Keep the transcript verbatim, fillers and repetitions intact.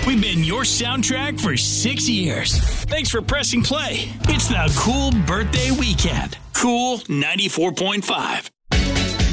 We've been your soundtrack for six years. Thanks for pressing play. It's the Cool Birthday Weekend. Cool ninety-four point five.